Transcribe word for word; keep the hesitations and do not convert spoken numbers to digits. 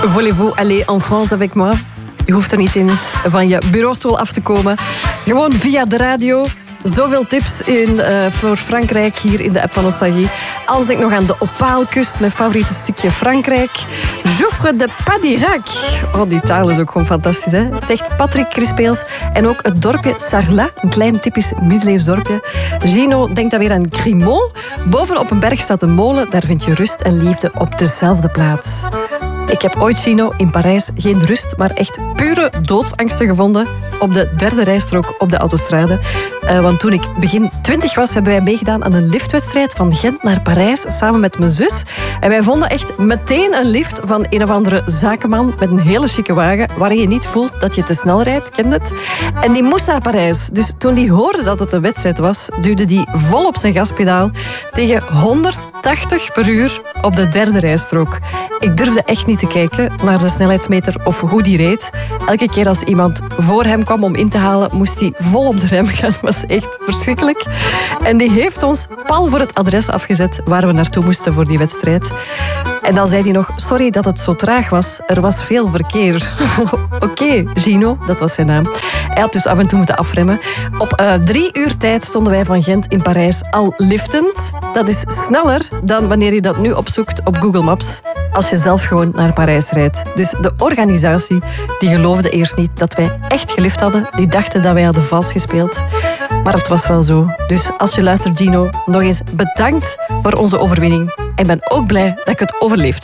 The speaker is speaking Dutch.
Voulez-vous aller en France avec moi? Je hoeft er niet in van je bureaustoel af te komen. Gewoon via de radio. Zoveel tips in, uh, voor Frankrijk hier in de app van Nostalgie. Als ik nog aan de Opaalkust, mijn favoriete stukje Frankrijk. Joffre de Padirac. Oh, die taal is ook gewoon fantastisch, hè? Zegt Patrick Crispeels. En ook het dorpje Sarlat, een klein typisch middeleeuws dorpje. Gino denkt dan weer aan Grimaud. Boven op een berg staat een molen. Daar vind je rust en liefde op dezelfde plaats. Ik heb ooit, Gino, in Parijs geen rust, maar echt pure doodsangsten gevonden op de derde rijstrook op de autostrade. Uh, want toen ik begin twintig was, hebben wij meegedaan aan een liftwedstrijd van Gent naar Parijs, samen met mijn zus. En wij vonden echt meteen een lift van een of andere zakenman met een hele chique wagen, waarin je niet voelt dat je te snel rijdt, kent het? En die moest naar Parijs. Dus toen die hoorde dat het een wedstrijd was, duwde die vol op zijn gaspedaal tegen honderdtachtig per uur op de derde rijstrook. Ik durfde echt niet te kijken naar de snelheidsmeter of hoe die reed. Elke keer als iemand voor hem kwam om in te halen, moest hij vol op de rem gaan. Dat was echt verschrikkelijk. En die heeft ons pal voor het adres afgezet waar we naartoe moesten voor die wedstrijd. En dan zei hij nog, sorry dat het zo traag was. Er was veel verkeer. Oké, okay, Gino, dat was zijn naam. Hij had dus af en toe moeten afremmen. Op uh, drie uur tijd stonden wij van Gent in Parijs al liftend. Dat is sneller dan wanneer je dat nu opzoekt op Google Maps. Als je zelf gewoon naar Parijs rijdt. Dus de organisatie, die geloofde eerst niet dat wij echt gelift hadden. Die dachten dat wij hadden vals gespeeld. Maar het was wel zo. Dus als je luistert, Gino, nog eens bedankt voor onze overwinning. En ik ben ook blij dat ik het overleefde.